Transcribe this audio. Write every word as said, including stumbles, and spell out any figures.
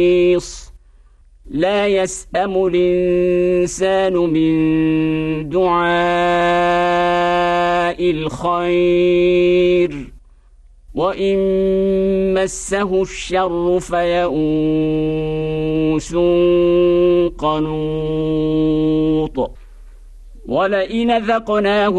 لا يسأم الإنسان من دعاء الخير وإن مسه الشر فيئوس قنوط ولئن ذقناه